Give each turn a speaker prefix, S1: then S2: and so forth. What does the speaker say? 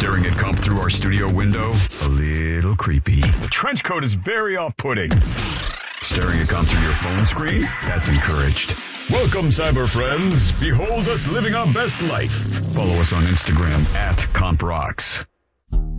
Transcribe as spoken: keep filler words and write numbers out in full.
S1: Staring at comp through our studio window? A little creepy. The trench coat is very off-putting. Staring at comp through your phone screen? That's encouraged. Welcome, cyber friends. Behold us living our best life. Follow us on Instagram at CompRocks.